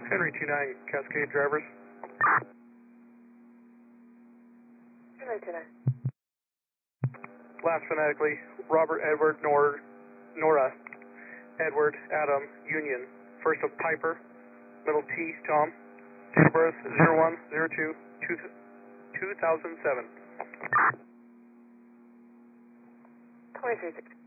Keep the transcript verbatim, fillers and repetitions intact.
Henry two nine, Cascade drivers. Henry two nine. Last phonetically, Robert Edward Nor Nora Edward Adam Union. First of Piper, middle T Tom. Date of birth zero one zero two two thousand seven. twenty-three sixty.